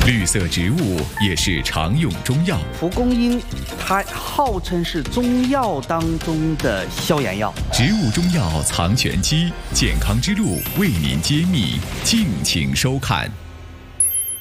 绿色植物也是常用中药。 蒲公英它号称是中药当中的消炎药。 植物中药藏玄机，健康之路为您揭秘，敬请收看。